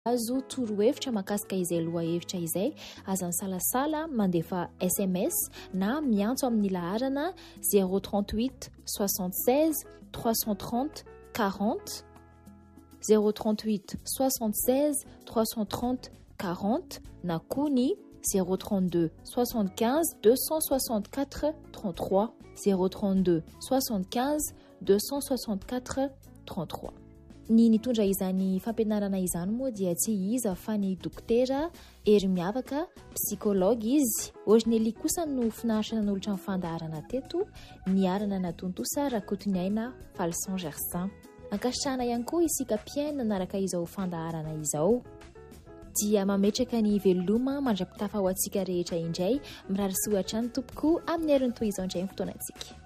azo torohevitra mahakasika izay lohahevitra izay aza misalasala mandefa SMS na miantso amin'ny laharana 038 76 330 40 038 76 330 40 na koa ny 032 75 264 33 032 75 264 33. Ny nitondra izany fampianarana izany moa dia tsy iza fa ny dokotera ery miavaka psikologa izy. Ornely kosa no finaritra nan'olotra amin'ny fandaharana teto, niarana natontosa Rakotoniaina Falson Gersin. Ankasitrahana ihany koa isika mpiaina nanaraka izao fandaharana izao dia mametraka ny veloma mandrapitafa ho antsika rehetra indray, mirary soatra ny tompoko amin'ny heriny toy izao indray ny fotoanantsika.